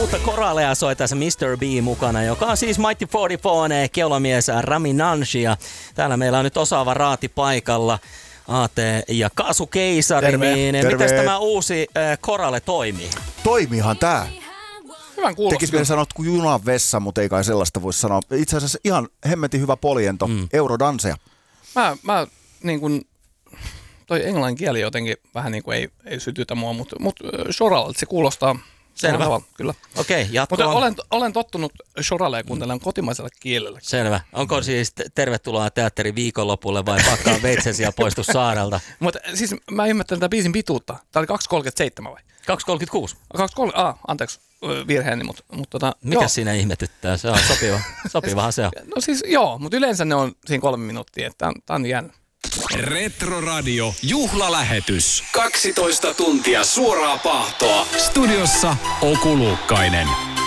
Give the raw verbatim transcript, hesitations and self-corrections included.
uutta koraalea soi tässä mister B mukana, joka on siis Mighty neljäkymmentäneljä keulamies Rami Nanshi. Ja täällä meillä on nyt osaava raati paikalla. A T ja Kaasu Keisari. Terve, niin terve. Miten tämä uusi äh, korale toimii? Toimiihan tää. Hyvän kuulostaa. Tekis mieli sanoa, kuin junan vessa, mutta ei kai sellaista voi sanoa. Itse asiassa ihan hemmetin hyvä poljento. Mm. Eurodanseja. Mä, mä niin kuin, toi englannin kieli jotenkin vähän niin kuin ei, ei sytytä mua, mutta, mutta Shoralalta se kuulostaa Selvä. tavalla, kyllä. Okei, okay, jatkoa. Mutta olen, olen tottunut Shoralea kuuntelemaan kotimaisella kielellä. Selvä. Onko siis tervetuloa teatterin viikonlopulle vai pakkaa veitsesi ja poistu saarelta? Mutta siis mä ihmettelen tämän biisin pituutta. Tää oli kaksi kolmekymmentäseitsemän vai? kaksi kolmekymmentäkuusi. kaksi kolmekymmentä, ah, anteeksi virheeni, mutta, mutta tota, Mikä joo. siinä ihmetyttää? Se on sopiva. Sopivahan se on. No siis joo, mutta yleensä ne on siinä kolme minuuttia, että tää on, tää on jännä. Retroradio juhlalähetys. kaksitoista tuntia suoraa pahtoa. Studiossa Oku Luukkainen.